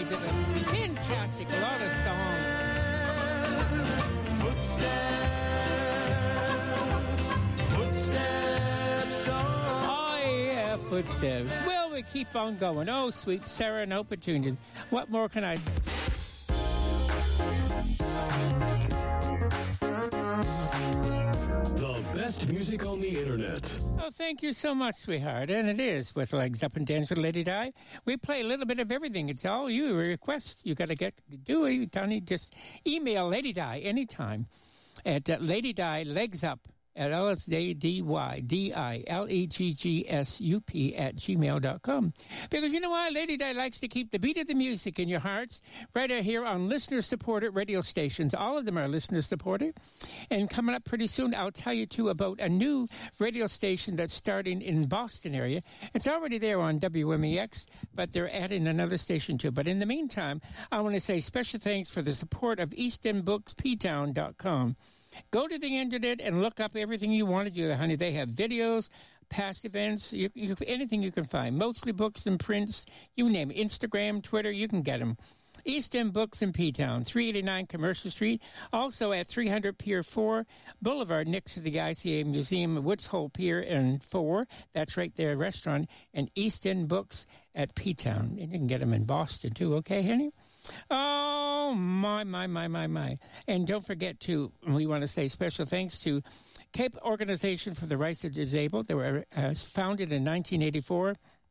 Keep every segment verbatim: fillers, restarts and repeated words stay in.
did a fantastic lot of songs. Footsteps, footsteps. Oh, yeah, footsteps. Well, we keep on going. Oh, sweet Sarah, no petunias. What more can I say? The best music on the internet. Oh, thank you so much, sweetheart. And it is with Legs Up and Dance with Lady Di. We play a little bit of everything. It's all you. A request. You got to get do it, Tony. Just email Lady Di anytime at uh, Lady Di Legs Up at L S D D Y D I L E G G S U P at gmail dot com. Because you know why? Lady Di likes to keep the beat of the music in your hearts right out here on listener-supported radio stations. All of them are listener-supported. And coming up pretty soon, I'll tell you, too, about a new radio station that's starting in Boston area. It's already there on W M E X, but they're adding another station, too. But in the meantime, I want to say special thanks for the support of East End Books P Town dot com. Go to the internet and look up everything you want to do, honey. They have videos, past events, you, you, anything you can find. Mostly books and prints, you name it. Instagram, Twitter, you can get them. East End Books in P-Town, three eighty-nine Commercial Street. Also at three hundred Pier four Boulevard, next to the I C A Museum, Woods Hole Pier and four. That's right there, restaurant. And East End Books at P-Town. And you can get them in Boston, too. Okay, honey? Oh, my, my, my, my, my. And don't forget to, we want to say special thanks to Cape Organization for the Rights of Disabled. They were uh, founded in nineteen eighty-four.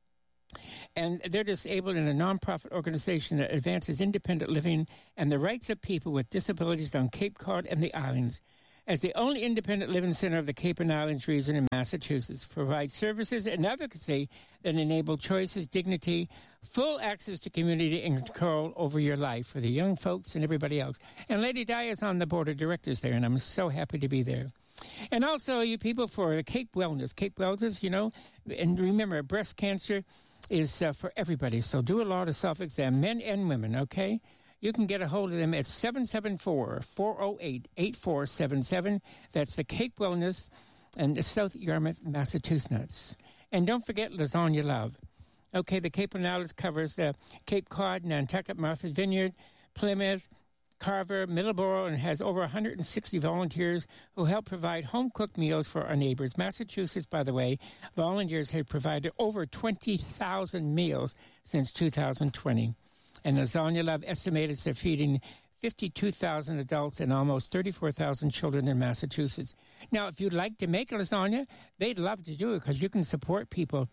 And they're disabled in a nonprofit organization that advances independent living and the rights of people with disabilities on Cape Cod and the islands. As the only independent living center of the Cape and Islands region in Massachusetts, provides services and advocacy that enable choices, dignity, full access to community, and control over your life for the young folks and everybody else. And Lady Di is on the board of directors there, and I'm so happy to be there. And also, you people, for Cape Wellness. Cape Wellness, you know, and remember, breast cancer is uh, for everybody, so do a lot of self-exam, men and women, okay? You can get a hold of them at seven seven four, four oh eight, eight four seven seven. That's the Cape Wellness and South Yarmouth, Massachusetts. And don't forget Lasagna Love. Okay, the Cape and Islands covers uh, Cape Cod, Nantucket, Martha's Vineyard, Plymouth, Carver, Middleborough, and has over one hundred sixty volunteers who help provide home-cooked meals for our neighbors. Massachusetts, by the way, volunteers have provided over twenty thousand meals since two thousand twenty. And Lasagna Love estimated they're feeding fifty-two thousand adults and almost thirty-four thousand children in Massachusetts. Now, if you'd like to make a lasagna, they'd love to do it because you can support people.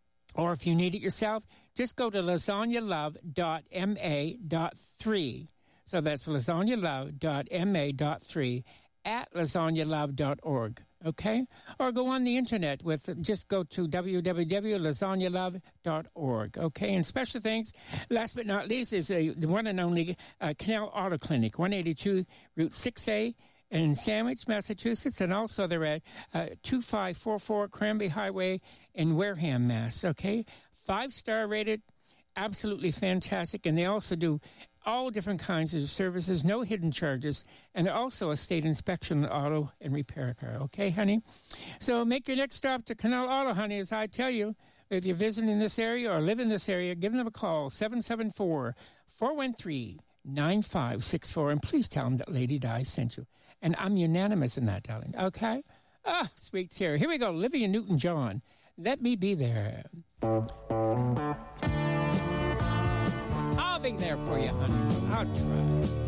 Or if you need it yourself, just go to lasagna love dot m a dot three. So that's lasagna love dot m a dot three at lasagna love dot org. Okay? Or go on the internet with, just go to w w w dot lasagna love dot org. Okay? And special thanks, last but not least, is a, the one and only uh, Canal Auto Clinic, one eighty-two Route six A in Sandwich, Massachusetts. And also they're at uh, two five four four Cranby Highway in Wareham, Mass. Okay? Five-star rated, absolutely fantastic. And they also do all different kinds of services, no hidden charges, and also a state inspection auto and repair car. Okay, honey? So make your next stop to Canal Auto, honey, as I tell you. If you're visiting this area or live in this area, give them a call, seven seven four, four one three, nine five six four, and please tell them that Lady Di sent you. And I'm unanimous in that, darling. Okay? Ah, sweet Sarah. Here we go. Olivia Newton-John. Let me be there. I'll be there for you, honey. I'll try.